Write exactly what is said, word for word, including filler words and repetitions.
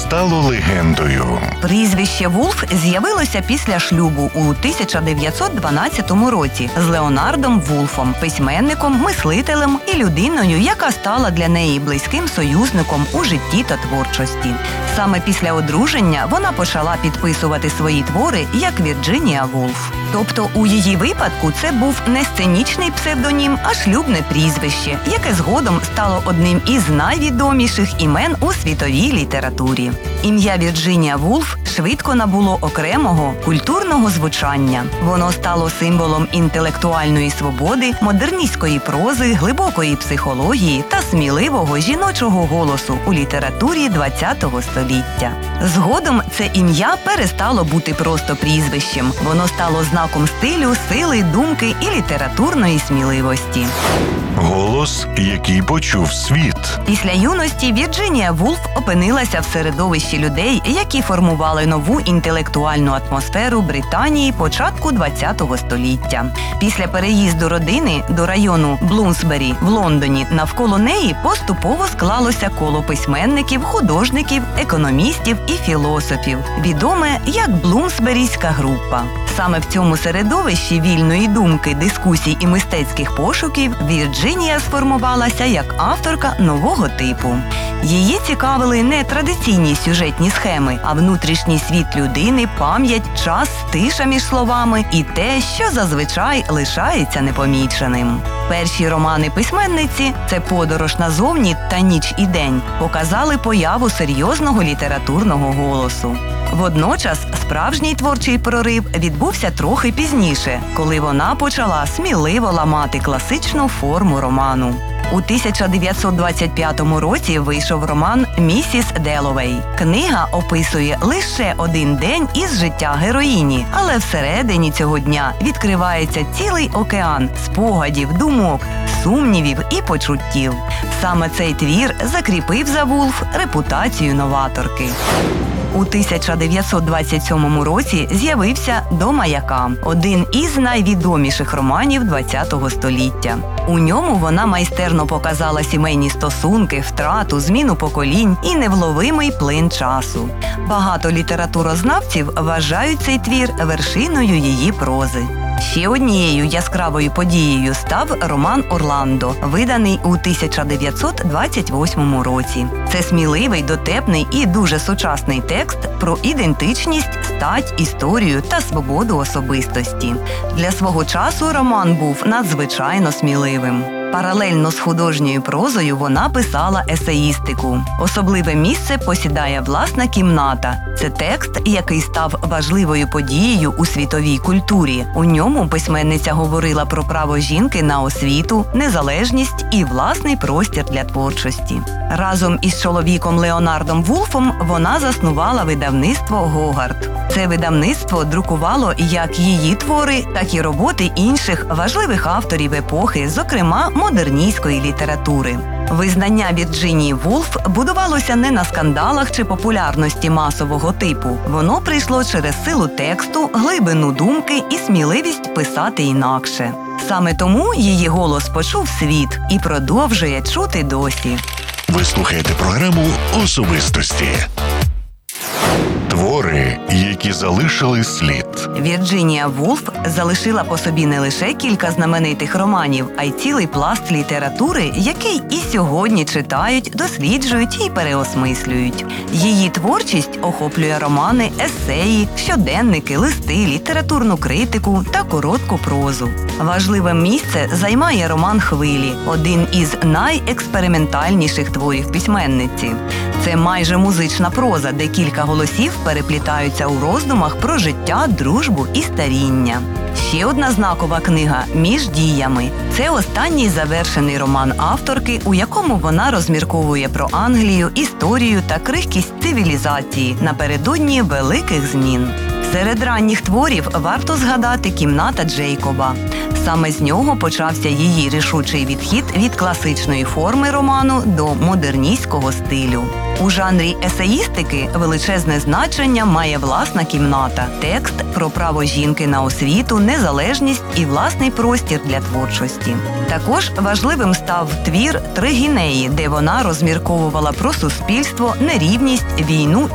стало легендою. Прізвище Вулф з'явилося після шлюбу у тисяча дев'ятсот дванадцятому році з Леонардом Вулфом, письменником, мислителем і людиною, яка стала для неї близьким союзником у житті та творчості. Саме після одруження вона почала підписувати свої твори як Вірджинія Вулф. Тобто у її випадку це був не сценічний псевдонім, а шлюбне прізвище, яке згодом стало одним із найвідоміших імен у світовій літературі. Ім'я Вірджинія Вулф швидко набуло окремого культурного звучання. Воно стало символом інтелектуальної свободи, модерністської прози, глибокої психології та сміливого жіночого голосу у літературі ХХ століття. Згодом це ім'я перестало бути просто прізвищем. Воно стало знаком стилю, сили, думки і літературної сміливості. Голос, який почув світ. Після юності Вірджинія Вулф опинилася в середовищі людей, які формували нову інтелектуальну атмосферу Британії початку ХХ століття. Після переїзду родини до району Блумсбері в Лондоні навколо неї поступово склалося коло письменників, художників, економістів і філософів, відоме як Блумсберійська група. Саме в цьому середовищі вільної думки, дискусій і мистецьких пошуків Вірджинія сформувалася як авторка нового типу. Її цікавили не традиційні сюжетні схеми, а внутрішній світ людини, пам'ять, час, тиша між словами і те, що зазвичай лишається непоміченим. Перші романи письменниці «Це подорож назовні» та «Ніч і день» показали появу серйозного літературного голосу. Водночас справжній творчий прорив відбувся трохи пізніше, коли вона почала сміливо ламати класичну форму роману. У тисяча дев'ятсот двадцять п'ятому році вийшов роман «Місіс Деловей». Книга описує лише один день із життя героїні, але всередині цього дня відкривається цілий океан спогадів, думок, сумнівів і почуттів. Саме цей твір закріпив за Вулф репутацію новаторки. У тисяча дев'ятсот двадцять сьомому році з'явився «До маяка» – один із найвідоміших романів ХХ століття. У ньому вона майстерно показала сімейні стосунки, втрату, зміну поколінь і невловимий плин часу. Багато літературознавців вважають цей твір вершиною її прози. Ще однією яскравою подією став роман «Орландо», виданий у тисяча дев'ятсот двадцять восьмому році. Це сміливий, дотепний і дуже сучасний текст про ідентичність, стать, історію та свободу особистості. Для свого часу роман був надзвичайно сміливим. Паралельно з художньою прозою вона писала есеїстику. Особливе місце посідає власна кімната. Це текст, який став важливою подією у світовій культурі. У ньому письменниця говорила про право жінки на освіту, незалежність і власний простір для творчості. Разом із чоловіком Леонардом Вулфом вона заснувала видавництво «Гогарт». Це видавництво друкувало як її твори, так і роботи інших важливих авторів епохи, зокрема модерністської літератури. Визнання Вірджинії Вулф будувалося не на скандалах чи популярності масового типу. Воно прийшло через силу тексту, глибину думки і сміливість писати інакше. Саме тому її голос почув світ і продовжує чути досі. Ви слухаєте програму «Особистості». Твори, які залишили слід. Вірджинія Вулф залишила по собі не лише кілька знаменитих романів, а й цілий пласт літератури, який і сьогодні читають, досліджують і переосмислюють. Її творчість охоплює романи, есеї, щоденники, листи, літературну критику та коротку прозу. Важливе місце займає роман «Хвилі» – один із найекспериментальніших творів письменниці. Це майже музична проза, де кілька голосів переплітаються у роздумах про життя, дружбу і старіння. Ще одна знакова книга «Між діями». Це останній завершений роман авторки, у якому вона розмірковує про Англію, історію та крихкість цивілізації напередодні великих змін. Серед ранніх творів варто згадати «Кімната Джейкоба». Саме з нього почався її рішучий відхід від класичної форми роману до модерністського стилю. У жанрі есеїстики величезне значення має «Власна кімната» – текст про право жінки на освіту, незалежність і власний простір для творчості. Також важливим став твір «Три гінеї», де вона розмірковувала про суспільство, нерівність, війну